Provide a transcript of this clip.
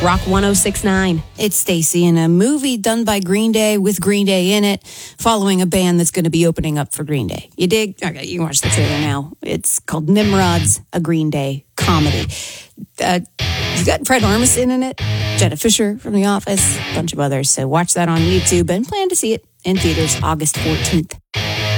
Rock 1069. It's Stacy in a movie done by Green Day with Green Day in it, following a band that's going to be opening up for Green Day. You dig? Okay, you can watch the trailer now. It's called Nimrods, a Green Day comedy. You got Fred Armisen in it, Jenna Fisher from The Office, a bunch of others. So watch that on YouTube and plan to see it in theaters August 14th.